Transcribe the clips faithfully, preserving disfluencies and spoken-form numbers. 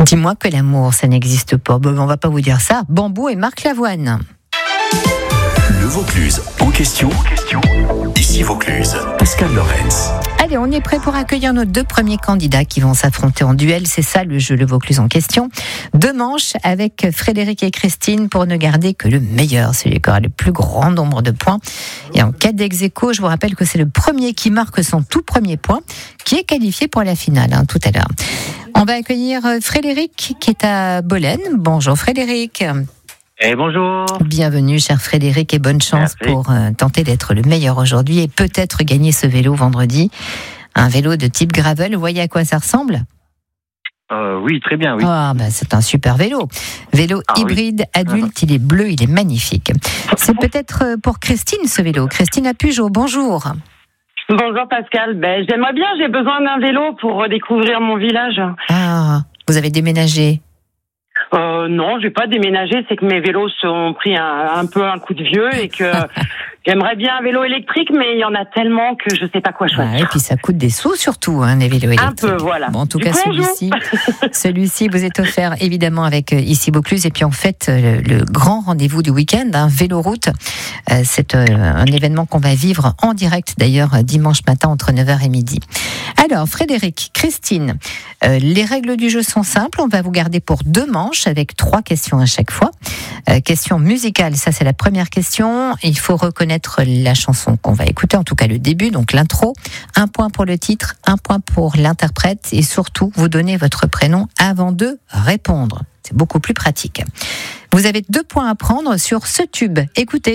Dis-moi que l'amour, ça n'existe pas. Bon, on va pas vous dire ça. Bambou et Marc Lavoine. Le Vaucluse en question. question. Ici Vaucluse, Pascal Lorenz. Allez, on est prêt pour accueillir nos deux premiers candidats qui vont s'affronter en duel. C'est ça le jeu Le Vaucluse en question. Deux manches avec Frédéric et Christine pour ne garder que le meilleur, celui qui aura le plus grand nombre de points. Et en cas d'ex-aequo, je vous rappelle que c'est le premier qui marque son tout premier point qui est qualifié pour la finale, hein, tout à l'heure. On va accueillir Frédéric qui est à Bolène. Bonjour Frédéric. Et bonjour. Bienvenue, cher Frédéric, et bonne chance Merci. pour euh, tenter d'être le meilleur aujourd'hui et peut-être gagner ce vélo vendredi. Un vélo de type gravel, vous voyez à quoi ça ressemble ? Euh, oui, très bien, oui. Ah, bah, c'est un super vélo. Vélo Ah, hybride oui. adulte, il est bleu, il est magnifique. C'est peut-être euh, pour Christine ce vélo. Christine Apugeot, bonjour. Bonjour Pascal, ben, j'aimerais bien, j'ai besoin d'un vélo pour redécouvrir mon village. Ah, vous avez déménagé ? Euh, non, j'ai pas déménagé, c'est que mes vélos ont pris un, un peu un coup de vieux et que j'aimerais bien un vélo électrique, mais il y en a tellement que je sais pas quoi choisir. Ah, et puis ça coûte des sous surtout, hein, les vélos électriques. Un peu, voilà. Bon, en tout Du cas, coup, on celui-ci, celui-ci vous est offert évidemment avec euh, Ici Vaucluse. Et puis en fait, euh, le, le grand rendez-vous du week-end, hein, Véloroute, euh, c'est euh, un événement qu'on va vivre en direct d'ailleurs euh, dimanche matin entre neuf heures et midi. Alors, Frédéric, Christine, euh, les règles du jeu sont simples. On va vous garder pour deux manches avec trois questions à chaque fois. Euh, question musicale, ça c'est la première question. Il faut reconnaître la chanson qu'on va écouter, en tout cas le début, donc l'intro. Un point pour le titre, un point pour l'interprète et surtout, vous donnez votre prénom avant de répondre. C'est beaucoup plus pratique. Vous avez deux points à prendre sur ce tube. Écoutez.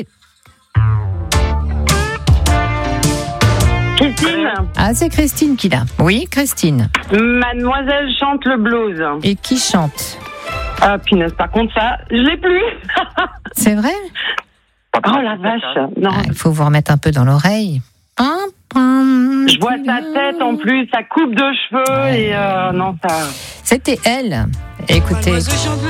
Christine, Ah, c'est Christine qui l'a. Oui, Christine. mademoiselle chante le blues. Et qui chante ? Ah, punaise, par contre ça, je l'ai plus. C'est vrai ? Oh la vache, non. Ah, il faut vous remettre un peu dans l'oreille. Je vois sa tête en plus, sa coupe de cheveux Ouais. et euh, non, ça... C'était elle. Écoutez.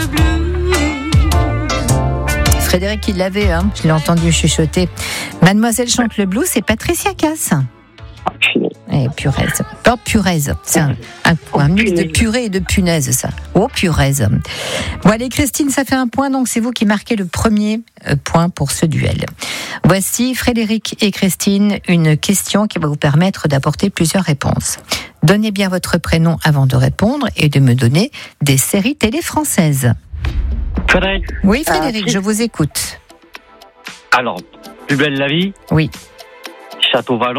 Frédéric, il l'avait, hein. Je l'ai entendu chuchoter. Mademoiselle chante le blues, c'est Patricia Cass. Oh, punaise. Eh, punaise. Pas punaise. C'est un, un, Oh, un mix de punaise. purée et de punaise, ça. Oh, punaise. Bon, allez, Christine, ça fait un point, donc c'est vous qui marquez le premier euh, point pour ce duel. Voici, Frédéric et Christine, une question qui va vous permettre d'apporter plusieurs réponses. Donnez bien votre prénom avant de répondre et de me donner des séries télé françaises. Frédéric, Oui, Frédéric, Ah, je vous écoute. alors, Plus belle la vie, Oui. Château Vallon.